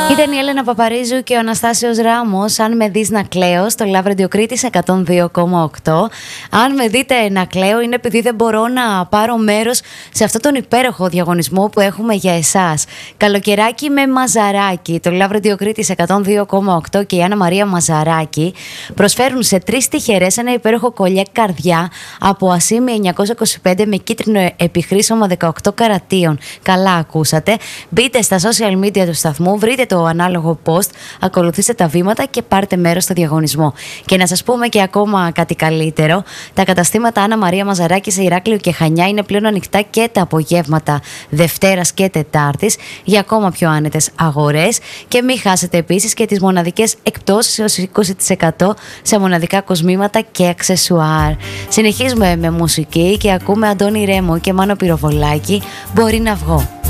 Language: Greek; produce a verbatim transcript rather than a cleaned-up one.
Ήταν η Έλενα Παπαρίζου και ο Αναστάσιος Ράμος. Αν με δεις να κλαίω, στο Love Radio Κρήτης εκατόν δύο κόμμα οκτώ. Αν με δείτε να κλαίω, είναι επειδή δεν μπορώ να πάρω μέρος σε αυτόν τον υπέροχο διαγωνισμό που έχουμε για εσάς. Καλοκαιράκι με μαζαράκι. Το Love Radio Κρήτης εκατόν δύο κόμμα οκτώ και η Άννα Μαρία Μαζαράκη προσφέρουν σε τρεις τυχερές ένα υπέροχο κολλιέ καρδιά από ασήμι εννιακόσια είκοσι πέντε με κίτρινο επιχρήσωμα δεκαοκτώ καρατίων. Καλά ακούσατε. Μπείτε στα social media του σταθμού, βρείτε το ανάλογο post, ακολουθήστε τα βήματα και πάρτε μέρος στο διαγωνισμό. Και να σας πούμε και ακόμα κάτι καλύτερο. Τα καταστήματα Άννα Μαρία Μαζαράκη σε Ηράκλειο και Χανιά είναι πλέον ανοιχτά και τα απογεύματα Δευτέρας και Τετάρτης για ακόμα πιο άνετες αγορές. Και μην χάσετε επίσης και τις μοναδικές εκπτώσεις έως είκοσι τοις εκατό σε μοναδικά κοσμήματα και αξεσουάρ. Συνεχίζουμε με μουσική και ακούμε Αντώνη Ρέμο και Μάνο Πυροβολάκη. Μπορεί να βγω.